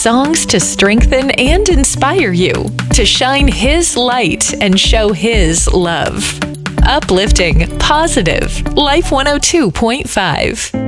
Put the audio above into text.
songs to strengthen and inspire you to shine His light and show His love. Uplifting, positive, Life 102.5.